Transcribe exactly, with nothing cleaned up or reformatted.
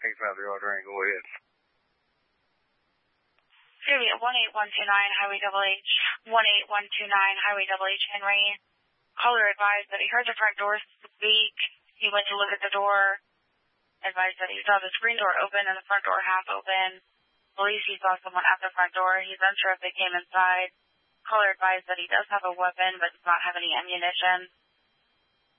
six five zero Duran, go ahead. Excuse me, one eight one two nine Highway Double H, one eight one two nine Highway Double H, Henry. Caller advised that he heard the front door squeak. He went to look at the door, advised that he saw the screen door open and the front door half open. Believes he saw someone at the front door. He's unsure if they came inside. Caller advised that he does have a weapon but does not have any ammunition.